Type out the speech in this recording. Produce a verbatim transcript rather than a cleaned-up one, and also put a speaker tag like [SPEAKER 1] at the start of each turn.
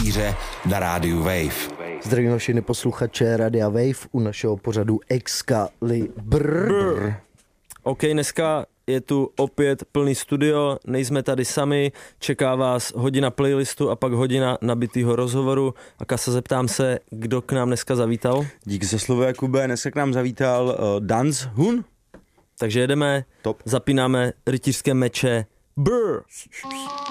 [SPEAKER 1] rytíře na rádiu Wave.
[SPEAKER 2] Zdravím všechny posluchače Radia Wave u našeho pořadu Excalibur.
[SPEAKER 3] Brr. OK, dneska je tu opět plný studio, nejsme tady sami, čeká vás hodina playlistu a pak hodina nabitýho rozhovoru. A Kasa, zeptám se, kdo k nám dneska zavítal?
[SPEAKER 4] Díky za slovo, Jakube, dneska k nám zavítal uh, Danz Hun.
[SPEAKER 3] Takže jedeme,
[SPEAKER 4] Top.
[SPEAKER 3] Zapínáme rytířské meče. Brr.